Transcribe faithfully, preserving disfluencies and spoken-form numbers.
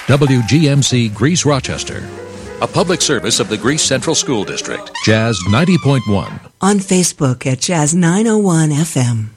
W G M C Greece Rochester. A public service of the Greece Central School District. Jazz ninety point one. On Facebook at Jazz nine oh one F M.